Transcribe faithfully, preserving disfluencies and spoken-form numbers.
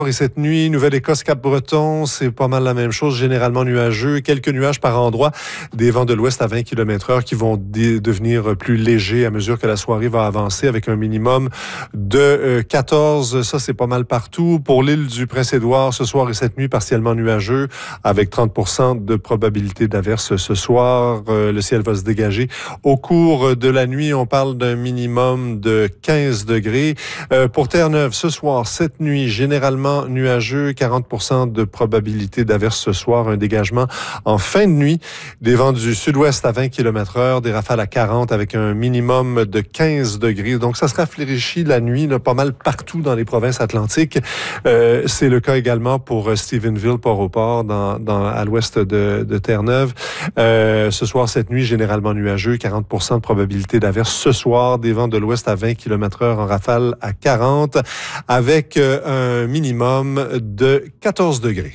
Et cette nuit, Nouvelle-Écosse, Cap-Breton, c'est pas mal la même chose, généralement nuageux. Quelques nuages par endroit, des vents de l'ouest à vingt kilomètres heure qui vont dé- devenir plus légers à mesure que la soirée va avancer avec un minimum de euh, quatorze. Ça, c'est pas mal partout. Pour l'île du Prince-Édouard, ce soir et cette nuit, partiellement nuageux avec trente pour cent de probabilité d'averse ce soir. Euh, le ciel va se dégager. Au cours de la nuit, on parle d'un minimum de quinze degrés. Euh, pour Terre-Neuve, ce soir, cette nuit, généralement nuageux, quarante pour cent de probabilité d'averse ce soir, un dégagement en fin de nuit, des vents du sud-ouest à vingt kilomètres heure, des rafales à quarante avec un minimum de quinze degrés. Donc, ça se rafraîchit la nuit, là, pas mal partout dans les provinces atlantiques. Euh, c'est le cas également pour Stephenville, Port-au-Port, dans, dans, à l'ouest de, de Terre-Neuve. Euh, ce soir, cette nuit, généralement nuageux, quarante pour cent de probabilité d'averse ce soir, des vents de l'ouest à vingt kilomètres heure en rafale à quarante, avec euh, un minimum de quatorze degrés.